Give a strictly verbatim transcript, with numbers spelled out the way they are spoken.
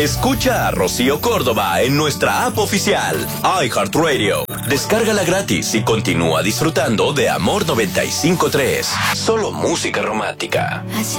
Escucha a Rocío Córdoba en nuestra app oficial, iHeartRadio. Descárgala gratis y continúa disfrutando de Amor noventa y cinco punto tres. Solo música romántica. Hace